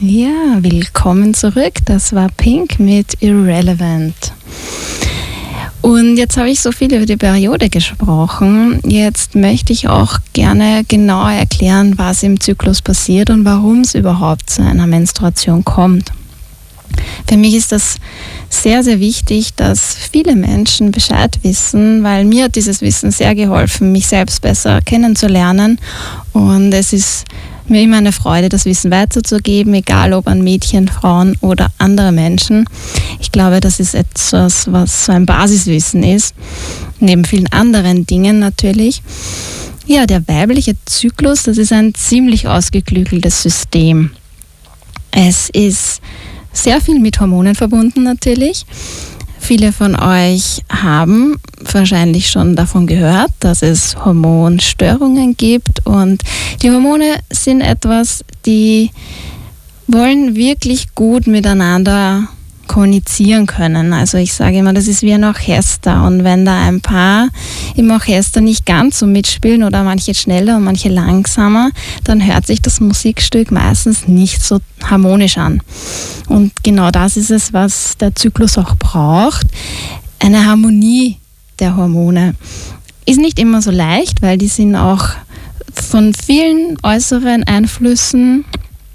Ja, willkommen zurück. Das war Pink mit Irrelevant. Und jetzt habe ich so viel über die Periode gesprochen. Jetzt möchte ich auch gerne genauer erklären, was im Zyklus passiert und warum es überhaupt zu einer Menstruation kommt. Für mich ist das sehr, sehr wichtig, dass viele Menschen Bescheid wissen, weil mir hat dieses Wissen sehr geholfen, mich selbst besser kennenzulernen. Und es ist mir immer eine Freude, das Wissen weiterzugeben, egal ob an Mädchen, Frauen oder andere Menschen. Ich glaube, das ist etwas, was so ein Basiswissen ist, neben vielen anderen Dingen natürlich. Ja, der weibliche Zyklus, das ist ein ziemlich ausgeklügeltes System. Es ist sehr viel mit Hormonen verbunden natürlich. Viele von euch haben wahrscheinlich schon davon gehört, dass es Hormonstörungen gibt, und die Hormone sind etwas, die wollen wirklich gut miteinander kommunizieren können. Also ich sage immer, das ist wie ein Orchester, und wenn da ein Paar im Orchester nicht ganz so mitspielen oder manche schneller und manche langsamer, dann hört sich das Musikstück meistens nicht so harmonisch an. Und genau das ist es, was der Zyklus auch braucht. Eine Harmonie der Hormone. Ist nicht immer so leicht, weil die sind auch von vielen äußeren Einflüssen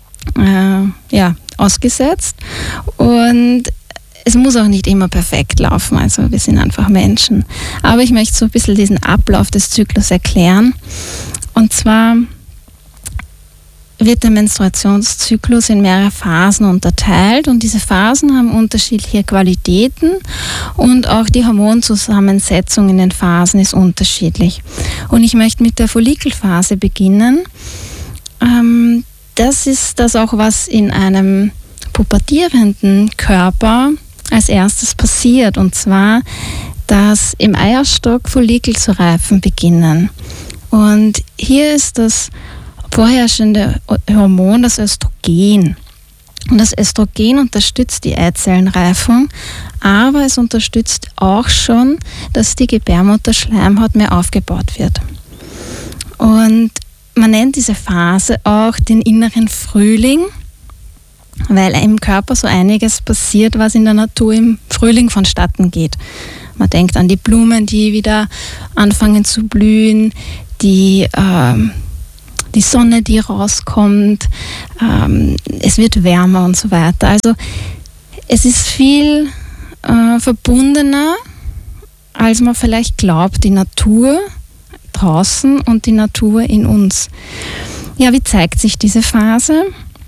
ausgesetzt, und es muss auch nicht immer perfekt laufen, also wir sind einfach Menschen. Aber ich möchte so ein bisschen diesen Ablauf des Zyklus erklären, und zwar wird der Menstruationszyklus in mehrere Phasen unterteilt, und diese Phasen haben unterschiedliche Qualitäten, und auch die Hormonzusammensetzung in den Phasen ist unterschiedlich. Und ich möchte mit der Follikelphase beginnen. Das ist das auch, was in einem pubertierenden Körper als erstes passiert, und zwar, dass im Eierstock Follikel zu reifen beginnen. Und hier ist das vorherrschende Hormon das Östrogen. Und das Östrogen unterstützt die Eizellenreifung, aber es unterstützt auch schon, dass die Gebärmutterschleimhaut mehr aufgebaut wird. Und man nennt diese Phase auch den inneren Frühling, weil im Körper so einiges passiert, was in der Natur im Frühling vonstatten geht. Man denkt an die Blumen, die wieder anfangen zu blühen, die Sonne, die rauskommt, es wird wärmer und so weiter. Also es ist viel verbundener, als man vielleicht glaubt, die Natur draußen und die Natur in uns. Ja, wie zeigt sich diese Phase?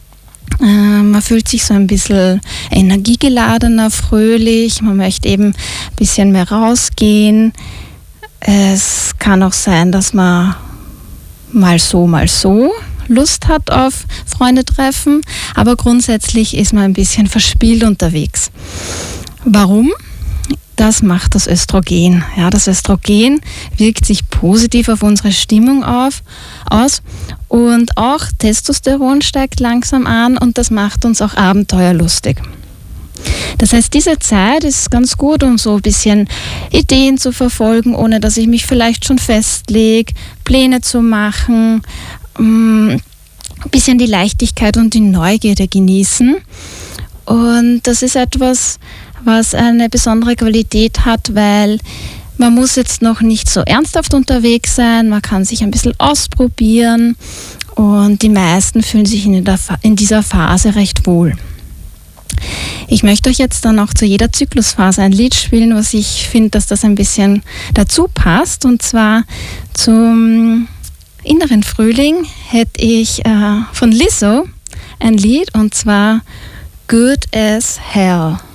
Man fühlt sich so ein bisschen energiegeladener, fröhlich, man möchte eben ein bisschen mehr rausgehen. Es kann auch sein, dass man mal so Lust hat auf Freunde treffen, aber grundsätzlich ist man ein bisschen verspielt unterwegs. Warum? Das macht das Östrogen. Ja, das Östrogen wirkt sich positiv auf unsere Stimmung aus, und auch Testosteron steigt langsam an, und das macht uns auch abenteuerlustig. Das heißt, diese Zeit ist ganz gut, um so ein bisschen Ideen zu verfolgen, ohne dass ich mich vielleicht schon festlege, Pläne zu machen, ein bisschen die Leichtigkeit und die Neugierde genießen. Und das ist etwas, was eine besondere Qualität hat, weil man muss jetzt noch nicht so ernsthaft unterwegs sein, man kann sich ein bisschen ausprobieren, und die meisten fühlen sich in dieser Phase recht wohl. Ich möchte euch jetzt dann auch zu jeder Zyklusphase ein Lied spielen, was ich finde, dass das ein bisschen dazu passt, und zwar zum inneren Frühling hätte ich von Lizzo ein Lied, und zwar Good as Hell.